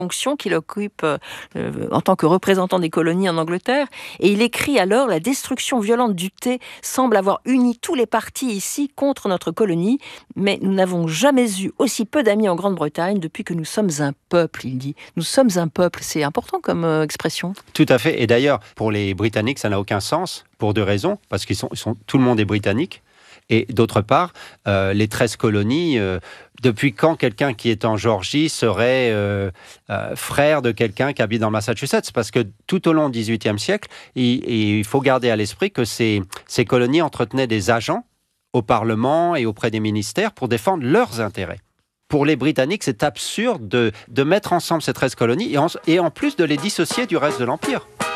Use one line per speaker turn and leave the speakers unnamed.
fonction qu'il occupe en tant que représentant des colonies en Angleterre. Et il écrit alors: la destruction violente du thé semble avoir uni tous les partis ici contre notre colonie, mais nous n'avons jamais eu aussi peu d'amis en Grande-Bretagne depuis que nous sommes un peuple, il dit. Nous sommes un peuple, c'est important comme expression.
Tout à fait. Et d'ailleurs, pour les Britanniques, ça n'a aucun sens, pour deux raisons. Parce tout le monde est britannique. Et d'autre part, les 13 colonies, depuis quand quelqu'un qui est en Géorgie serait frère de quelqu'un qui habite dans Massachusetts? Parce que tout au long du XVIIIe siècle, il faut garder à l'esprit que ces colonies entretenaient des agents au Parlement et auprès des ministères pour défendre leurs intérêts. Pour les Britanniques, c'est absurde de mettre ensemble ces 13 colonies et en plus de les dissocier du reste de l'Empire.